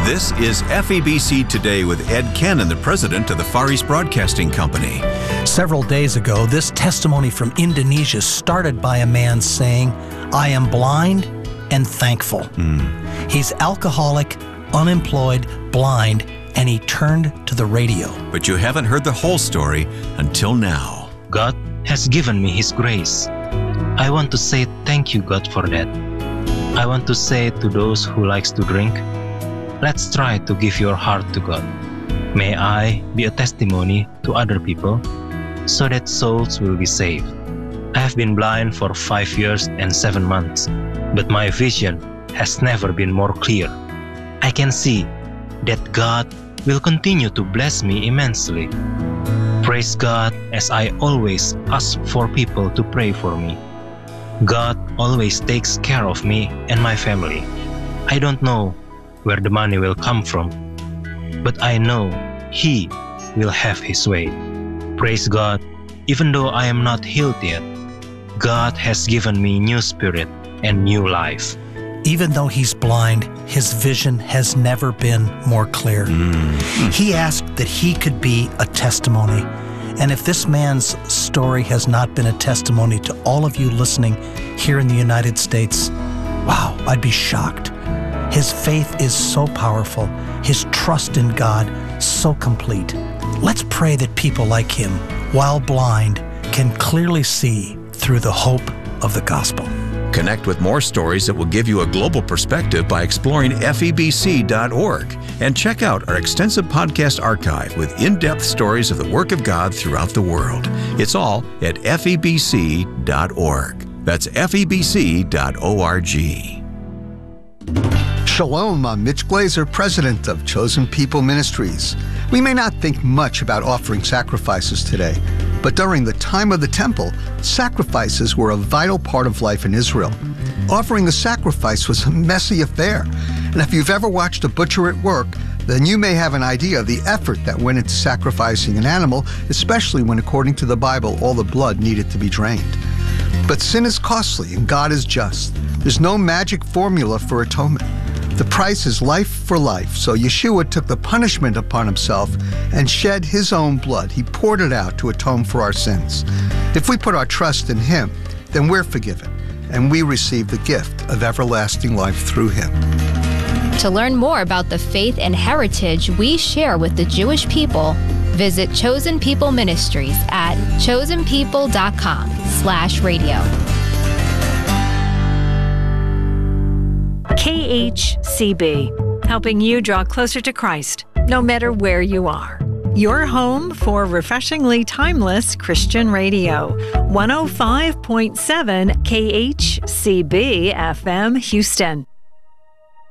This is FEBC Today with Ed Cannon, the president of the Far East Broadcasting Company. Several days ago, this testimony from Indonesia started by a man saying, "I am blind and thankful." He's alcoholic, unemployed, blind, and he turned to the radio. But you haven't heard the whole story until now. God has given me His grace. I want to say thank you, God, for that. I want to say to those who likes to drink, let's try to give your heart to God. May I be a testimony to other people so that souls will be saved. I have been blind for 5 years and 7 months, but my vision has never been more clear. I can see that God will continue to bless me immensely. Praise God, as I always ask for people to pray for me. God always takes care of me and my family. I don't know where the money will come from, but I know He will have His way. Praise God, even though I am not healed yet, God has given me new spirit and new life. Even though he's blind, his vision has never been more clear. He asked that he could be a testimony. And if this man's story has not been a testimony to all of you listening here in the United States, wow, I'd be shocked. His faith is so powerful, his trust in God so complete. Let's pray that people like him, while blind, can clearly see through the hope of the gospel. Connect with more stories that will give you a global perspective by exploring FEBC.org and check out our extensive podcast archive with in-depth stories of the work of God throughout the world. It's all at FEBC.org. That's FEBC.org. Shalom, I'm Mitch Glazer, president of Chosen People Ministries. We may not think much about offering sacrifices today, but during the time of the temple, sacrifices were a vital part of life in Israel. Offering a sacrifice was a messy affair, and if you've ever watched a butcher at work, then you may have an idea of the effort that went into sacrificing an animal, especially when, according to the Bible, all the blood needed to be drained. But sin is costly and God is just. There's no magic formula for atonement. The price is life for life, so Yeshua took the punishment upon himself and shed his own blood. He poured it out to atone for our sins. If we put our trust in him, then we're forgiven, and we receive the gift of everlasting life through him. To learn more about the faith and heritage we share with the Jewish people, visit Chosen People Ministries at chosenpeople.com/radio. KHCB, helping you draw closer to Christ, no matter where you are. Your home for refreshingly timeless Christian radio. 105.7 KHCB FM, Houston.